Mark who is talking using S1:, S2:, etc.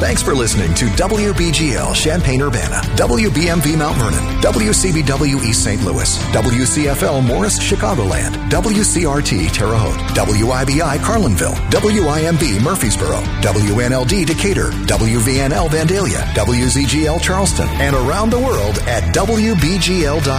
S1: Thanks for listening to WBGL Champaign-Urbana, WBMV Mount Vernon, WCBW East St. Louis, WCFL Morris Chicagoland, WCRT Terre Haute, WIBI Carlinville, WIMB Murfreesboro, WNLD Decatur, WVNL Vandalia, WZGL Charleston, and around the world at WBGL.com.